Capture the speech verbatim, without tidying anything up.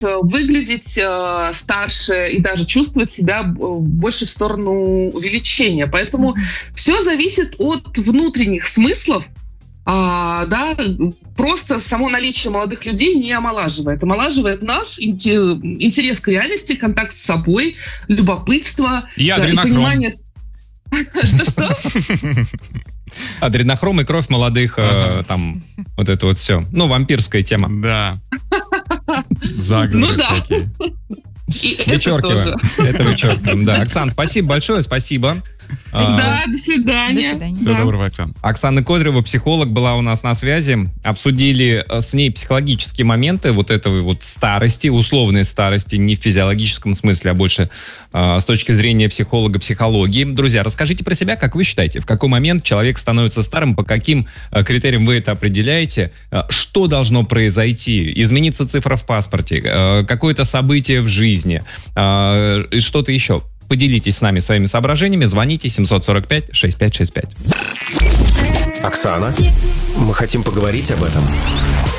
выглядеть э, старше и даже чувствовать себя больше в сторону увеличения. Поэтому mm-hmm. все зависит от внутренних смыслов. А, да, просто само наличие молодых людей не омолаживает. Омолаживает нас интерес к реальности, контакт с собой, любопытство и да, и понимание... Что-что? Адренохром и кровь молодых, ага. э, там, вот это вот все. Ну, вампирская тема. Да. Заговоры ну, всякие. Да. Вычеркиваем. Это, это вычеркиваем, да. Оксан, спасибо большое, спасибо. Да, до свидания. До свидания. Всего да. доброго, Оксан. Оксана Кодрева, психолог, была у нас на связи. Обсудили с ней психологические моменты вот этой вот старости, условной старости, не в физиологическом смысле, а больше э, с точки зрения психолога, психологии. Друзья, расскажите про себя, как вы считаете, в какой момент человек становится старым, по каким э, критериям вы это определяете, э, что должно произойти, изменится цифра в паспорте, э, какое-то событие в жизни, э, и что-то еще. Поделитесь с нами своими соображениями. Звоните семь сорок пять шестьдесят пять шестьдесят пять. Оксана, мы хотим поговорить об этом.